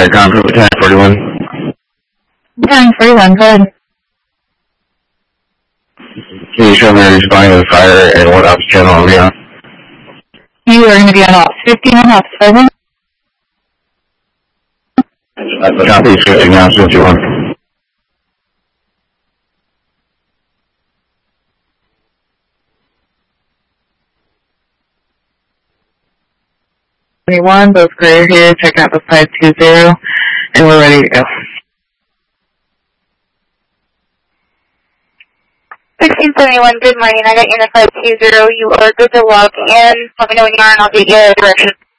Alright, ground crew 1041. 1041, go ahead. Can you show me where you're responding to the fire and what ops channel are we on? You are going to be on ops 15 on ops 7. Copy 15 on 51. Both clear here, check out the 520, and we're ready to go. 1671, good morning. I got unit 520. You are good to log in. Let me know when you are and I'll get you a direction.